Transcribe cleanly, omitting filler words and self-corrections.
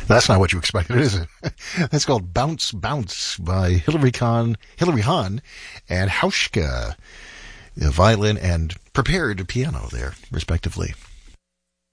That's not what you expected, is it? That's called Bounce Bounce by Hilary Hahn, and Hauschka, violin and prepared piano there, respectively.